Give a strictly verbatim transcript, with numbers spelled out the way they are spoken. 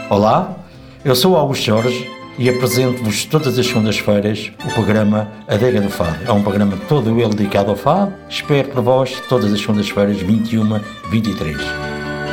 Olá, eu sou Augusto Jorge e apresento-vos todas as segundas-feiras o programa Adega do Fado. É um programa todo ele dedicado ao fado. Espero por vós todas as segundas-feiras, vinte e uma, vinte e três.